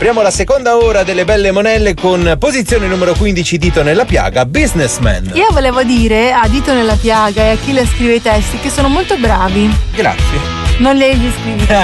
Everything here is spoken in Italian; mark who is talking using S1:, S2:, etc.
S1: apriamo la seconda ora delle Belle Monelle con posizione numero 15, Dito nella piaga, Businessman.
S2: Io volevo dire a Dito nella piaga e a chi le scrive i testi che sono molto bravi.
S1: Grazie.
S2: Non le gli scrivi.